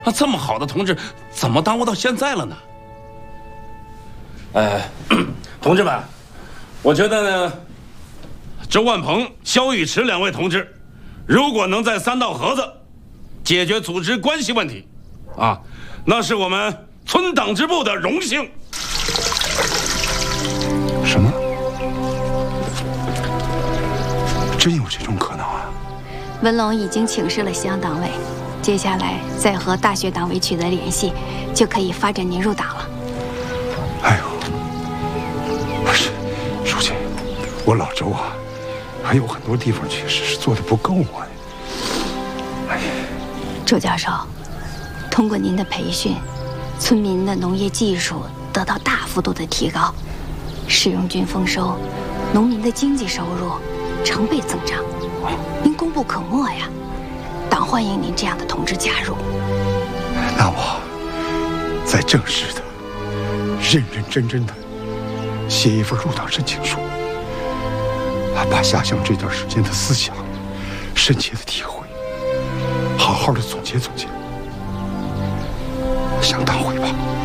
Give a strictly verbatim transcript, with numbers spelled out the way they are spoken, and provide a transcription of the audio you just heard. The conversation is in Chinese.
那这么好的同志，怎么耽误到现在了呢？哎，同志们，我觉得呢，周万鹏、肖玉池两位同志，如果能在三道河子解决组织关系问题，啊，那是我们村党支部的荣幸。 什么？真有这种可能啊？ 文龙已经请示了乡党委，接下来再和大学党委取得联系，就可以发展您入党了。 哎呦，不是，书记，我老周啊，还有很多地方确实是做的不够啊。哎呀， 周教授，通过您的培训，村民的农业技术得到大幅度的提高，使用菌丰收，农民的经济收入成倍增长，您功不可没呀！党欢迎您这样的同志加入。 那我再正式的、认认真真的写一份入党申请书，把下乡这段时间的思想、深切的体会，好好的总结总结，向党汇报。